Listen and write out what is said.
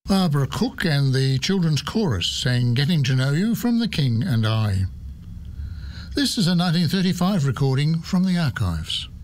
Barbara Cook and the Children's Chorus sang Getting to Know You from The King and I. This is a 1935 recording from the archives.